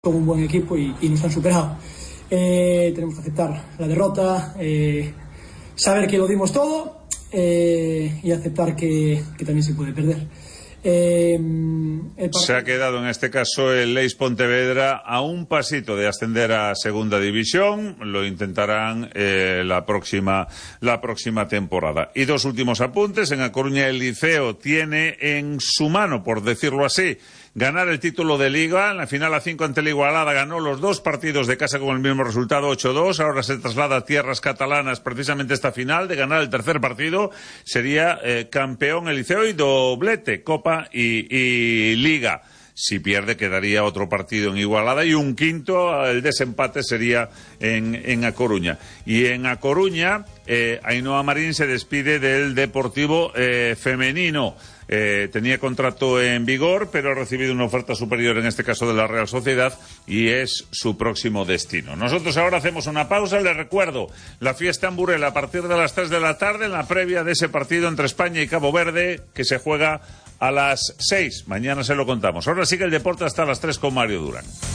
como un buen equipo y nos han superado. Tenemos que aceptar la derrota, saber que lo dimos todo y aceptar que también se puede perder. Se ha quedado en este caso el Leis Pontevedra a un pasito de ascender a segunda división. Lo intentarán la próxima temporada. Y dos últimos apuntes. En A Coruña el Liceo tiene en su mano, por decirlo así, ganar el título de Liga. En la final a 5 ante el Igualada ganó los dos partidos de casa con el mismo resultado, 8-2. Ahora se traslada a tierras catalanas precisamente esta final. De ganar el tercer partido sería campeón el Liceo y doblete, Copa y Liga. Si pierde quedaría otro partido en Igualada y un quinto, el desempate sería en A Coruña. Y en A Coruña, Ainhoa Marín se despide del Deportivo femenino. Tenía contrato en vigor, pero ha recibido una oferta superior, en este caso de la Real Sociedad, y es su próximo destino. Nosotros ahora hacemos una pausa. Les recuerdo, la fiesta en Burela a partir de las 3 de la tarde, en la previa de ese partido entre España y Cabo Verde, que se juega a las 6. Mañana se lo contamos. Ahora sí que el deporte hasta las 3 con Mario Durán.